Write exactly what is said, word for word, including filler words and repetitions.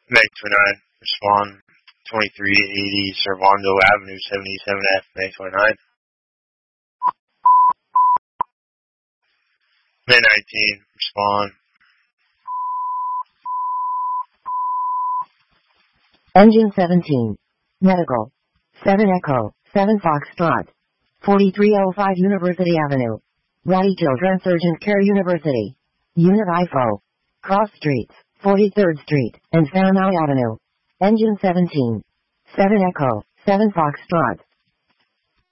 Meg twenty-nine, respond. twenty-three eighty Servando Avenue, seventy-seven F, Meg twenty-nine. Meg nineteen, respond. Engine seventeen. Medical. seven Echo, seven Foxtrot. forty-three oh five University Avenue. Raleigh Children's Urgent Care University. Unit I F O. Cross Streets, forty-third Street, and Faneuil Avenue. Engine seventeen. seven Echo, seven Foxtrot.